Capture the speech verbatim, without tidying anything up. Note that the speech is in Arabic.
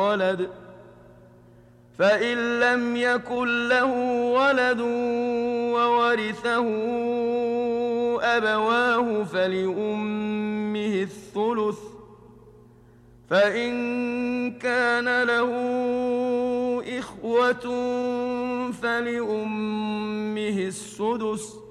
ولد فإن لم يكن له ولد وورثه أبواه فلأمه الثلث فإن كان له إخوة فلأمه السدس